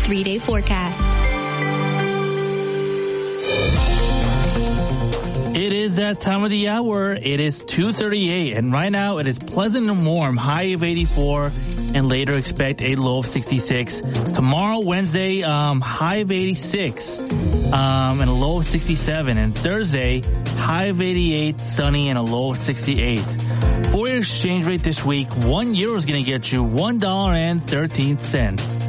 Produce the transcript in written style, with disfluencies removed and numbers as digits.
3-day forecast. It is that time of the hour. It is 2:38, and right now it is pleasant and warm, high of 84, and later expect a low of 66. Tomorrow, Wednesday, high of 86, and a low of 67. And Thursday, high of 88, sunny, and a low of 68. For your exchange rate this week, €1 is going to get you $1.13.